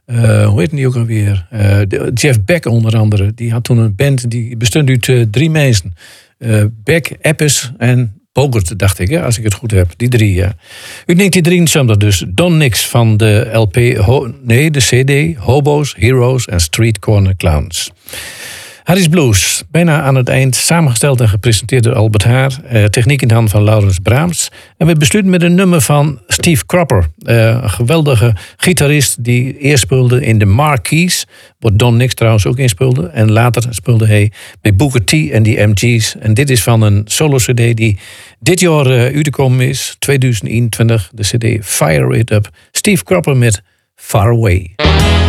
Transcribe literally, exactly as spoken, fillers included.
Uh, hoe heet die ook alweer? Uh, Jeff Beck onder andere. Die had toen een band die bestond uit uh, drie mensen. Uh, Beck, Eppes en Bogert, dacht ik, hè, als ik het goed heb. Die drie, ja. Uit negentien drieënzeventig dus. Don Nix van de L P... Ho- nee, de C D. Hobos, Heroes en Street Corner Clowns. Harry's Blues, bijna aan het eind, samengesteld en gepresenteerd door Albert Haar. Eh, techniek in de hand van Laurens Braams. En we besluiten met een nummer van Steve Cropper. Eh, een geweldige gitarist die eerst speelde in de Marquis. Waar Don Nix trouwens ook in speelde. En later speelde hij bij Booker T en die M G's. En dit is van een solo-cd die dit jaar uh, uitgekomen is. tweeduizend eenentwintig, de cd Fire It Up. Steve Cropper met Far Away.